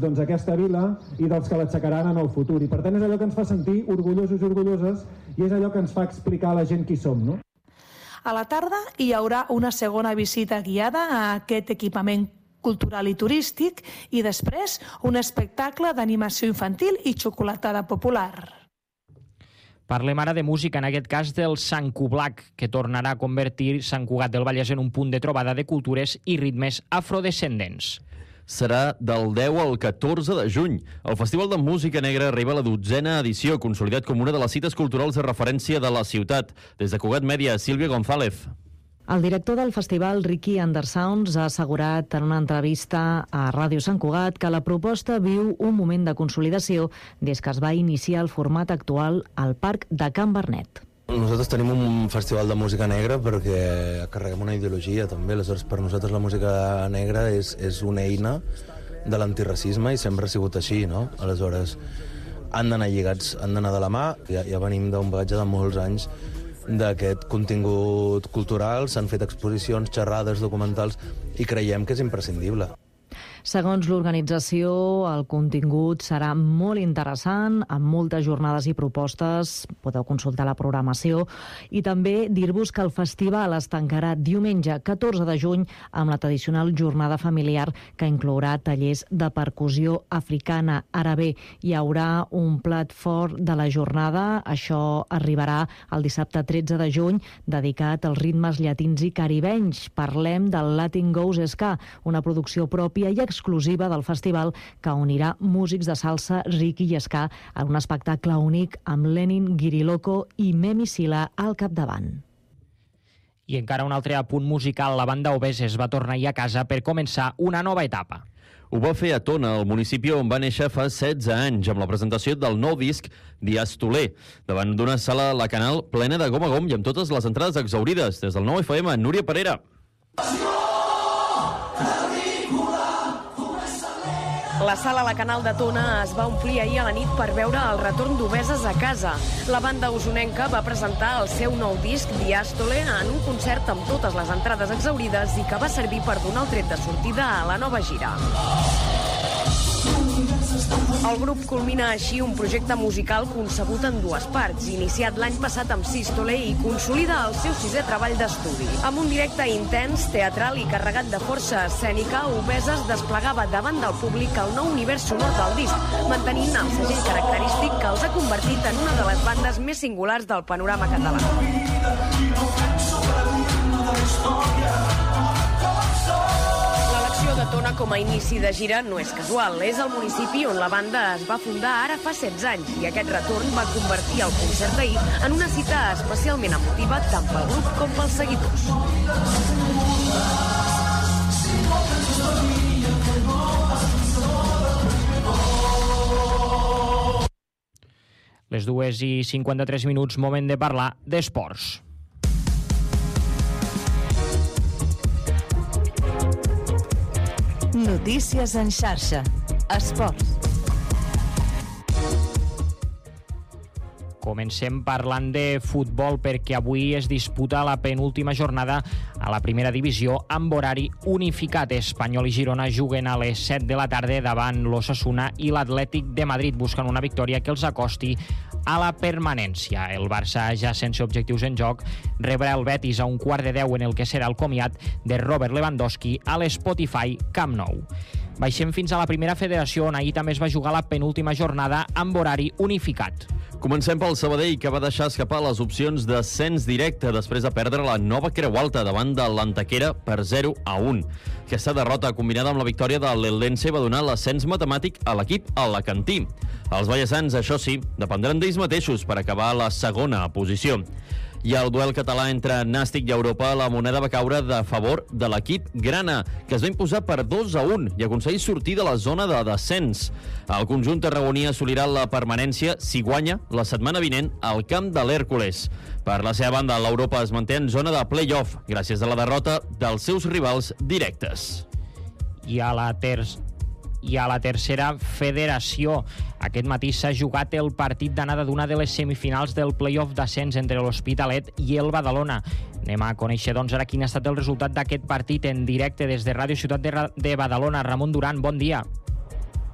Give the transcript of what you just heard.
aquesta vila i dels que l'aixecaran en el futur. I per tant és allò que ens fa sentir orgullosos i orgulloses i és allò que ens fa explicar a la gent qui som, no? A la tarda hi haurà una segona visita guiada a aquest equipament cultural i turístic i després un espectacle d'animació infantil i xocolatada popular. Parlem ara de música, en aquest cas del Sant Cublac, que tornarà a convertir Sant Cugat del Vallès en un punt de trobada de cultures i ritmes afrodescendents. Serà del 10 al 14 de juny. El Festival de Música Negra arriba a la 12a edició, consolidat com una de les cites culturals de referència de la ciutat. Des de Cugat Mèdia, Sílvia González. El director del festival, Ricky Andersounds, ha assegurat en una entrevista a Ràdio Sant Cugat que la proposta viu un moment de consolidació des que es va iniciar el format actual al Parc de Can Vernet. Nosaltres tenim un festival de música negra perquè carreguem una ideologia també, aleshores per nosaltres la música negra és una eina de l'antiracisme i sempre ha sigut així, no? Aleshores han d'anar lligats, han d'anar de la mà, ja venim d'un bagatge de molts anys d'aquest contingut cultural, s'han fet exposicions, xerrades, documentals i creiem que és imprescindible. Segons l'organització, el contingut serà molt interessant, amb moltes jornades i propostes. Podeu consultar la programació i també dir-vos que el festival es tancarà diumenge 14 de juny amb la tradicional jornada familiar que inclourà tallers de percussió africana. Ara bé, hi haurà un plat fort de la jornada. Això arribarà el dissabte 13 de juny, dedicat als ritmes llatins i caribenys. Parlem del Latin Goes Ska, una producció pròpia i exclusiva del festival que unirà músics de salsa, reggae i ska en un espectacle únic amb Lenin Guiriloco i Memi Sila al capdavant. I encara un altre apunt musical, la banda Obeses va tornar a casa per començar una nova etapa. Ho va fer a Tona, el municipi on va néixer fa 16 anys, amb la presentació del nou disc Diàstole, davant d'una sala La Canal plena de gom a gom i amb totes les entrades exhaurides. Des del 9FM, Núria Parera. La sala La Canal de Tona es va omplir ahir a la nit per veure el retorn d'Obeses a casa. La banda usonenca va presentar el seu nou disc, Diàstole, en un concert amb totes les entrades exhaurides i que va servir per donar el tret de sortida a la nova gira. El grup culmina així un projecte musical concebut en dues parts, iniciat l'any passat amb Sístole i consolida el seu 6è treball d'estudi. Amb un directe intens, teatral i carregat de força escènica, Obeses desplegava davant del públic el nou univers sonor del disc, mantenint el segell característic que els ha convertit en una de les bandes més singulars del panorama català. De Tona com a inici de gira no és casual. És el municipi on la banda es va fundar ara fa 16 anys i aquest retorn va convertir el concert d'ahir en una cita especialment emotiva tant pel grup com pels seguidors. Les 2:53, moment de parlar d'esports. Notícies en xarxa. Esports. Comencem parlant de futbol perquè avui es disputa la penúltima jornada a la primera divisió amb horari unificat. Espanyol i Girona juguen a les 7 de la tarda davant l'Osasuna i l'Atlètic de Madrid buscant una victòria que els acosti a la permanència. El Barça, ja sense objectius en joc, rebrà el Betis a 9:15 en el que serà el comiat de Robert Lewandowski a l'Spotify Camp Nou. Baixem fins a la primera federació, on ahir també es va jugar la penúltima jornada amb horari unificat. Comencem pel Sabadell, que va deixar escapar les opcions d'ascens directe després de perdre la Nova Creu Alta davant de l'Antequera per 0-1. Aquesta derrota, combinada amb la victòria de l'Eldense, va donar l'ascens matemàtic a l'equip alacantí. Els vallesans, això sí, dependran d'ells mateixos per acabar a la segona posició. I el duel català entre Nàstic i Europa, la moneda va caure de favor de l'equip grana, que es va imposar per 2-1 i aconseguir sortir de la zona de descens. El conjunt tarragoní assolirà la permanència si guanya la setmana vinent al camp de l'Hèrcules. Per la seva banda, l'Europa es manté en zona de play-off gràcies a la derrota dels seus rivals directes. I a la tercera federació, aquest matí s'ha jugat el partit d'anada d'una de les semifinals del play-off d'ascens entre l'Hospitalet i el Badalona. Anem a conèixer doncs ara quin ha estat el resultat d'aquest partit en directe des de Ràdio Ciutat de Badalona. Ramon Duran, bon dia.